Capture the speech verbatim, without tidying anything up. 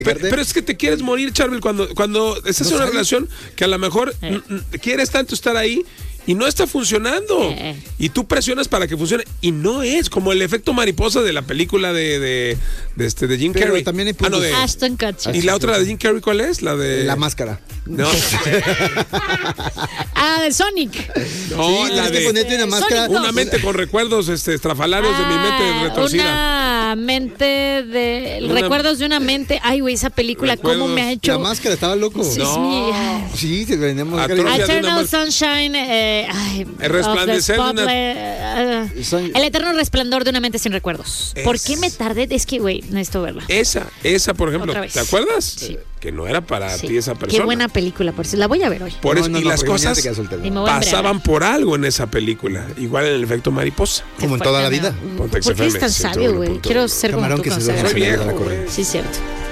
Pero, pero es que te quieres morir, Charbel, cuando, cuando estás no en una sabes. relación que a lo mejor eh. n- n- quieres tanto estar ahí y no está funcionando. Eh. Y tú presionas para que funcione y no es como el efecto mariposa de la película de, de, de, este, de Jim Carrey. También hay ah, no, de, Ashton Kutcher. ¿Y la otra de Jim Carrey cuál es? La de La Máscara. No. ah, de Sonic. No, sí, la de ponerte una máscara. Una mente con recuerdos este, estrafalarios ah, de mi mente retorcida. Una mente de una... recuerdos de una mente. Ay, güey, esa película recuerdos. ¿Cómo me ha hecho? La Máscara, estaba loco. Sí, no. sí, sí vendemos Eternal Sunshine. Eh, ay, el resplandecer de una... uh, El eterno resplandor de una mente sin recuerdos. Es... ¿Por qué me tardé? Es que, güey, necesito verla. Esa, esa, por ejemplo. ¿Te acuerdas? Sí. Que no era para sí. ti esa persona. Qué buena película, por eso la voy a ver hoy. Por eso, no, no, y no, las cosas y pasaban por algo en esa película. Igual en el efecto mariposa. Como en toda la vida. ¿Por qué es tan sabio, güey? Quiero ser como tú. Soy viejo. Sí, cierto.